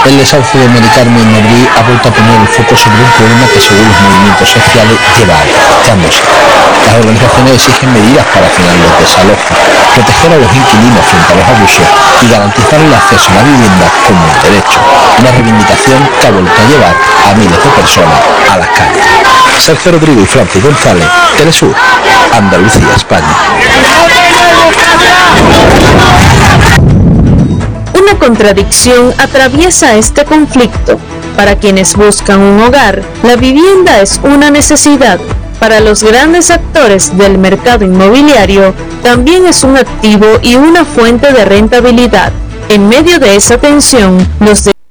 El desahucio de Mari Carmen en Madrid ha vuelto a poner el foco sobre un problema que según los movimientos sociales lleva años. Las organizaciones exigen medidas para frenar los desalojos, proteger a los inquilinos frente a los abusos y garantizar el acceso a la vivienda como un derecho, una reivindicación que ha vuelto a llevar a miles de personas a las calles. Sergio Rodrigo y Francis González, Telesur, Andalucía, España. Una contradicción atraviesa este conflicto. Para quienes buscan un hogar, la vivienda es una necesidad. Para los grandes actores del mercado inmobiliario, también es un activo y una fuente de rentabilidad. En medio de esa tensión, los